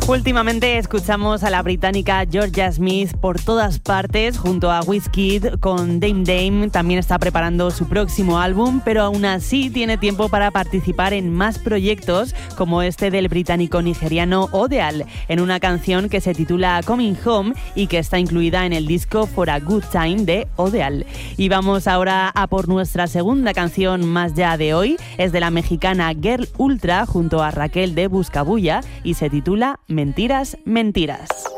Últimamente escuchamos a la británica Georgia Smith por todas partes, junto a Wizkid. Con Dame Dame también está preparando su próximo álbum, pero aún así tiene tiempo para participar en más proyectos, como este del británico nigeriano Odeal, en una canción que se titula Coming Home y que está incluida en el disco For a Good Time de Odeal. Y vamos ahora a por nuestra segunda canción más ya de hoy. Es de la mexicana Girl Ultra junto a Raquel de Buscabulla y se titula Mentiras, Mentiras.